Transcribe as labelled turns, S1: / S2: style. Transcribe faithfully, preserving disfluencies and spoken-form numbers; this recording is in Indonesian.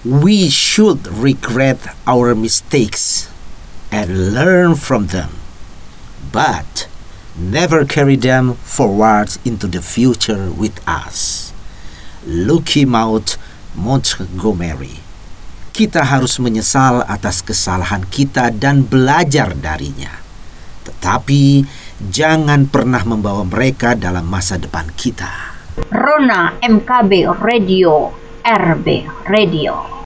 S1: We should regret our mistakes and learn from them, but never carry them forward into the future with us. Lucky Maud Montgomery. Kita harus menyesal atas kesalahan kita dan belajar darinya. Tetapi jangan pernah membawa mereka dalam masa depan kita.
S2: Rona M K B Radio, R B Radio.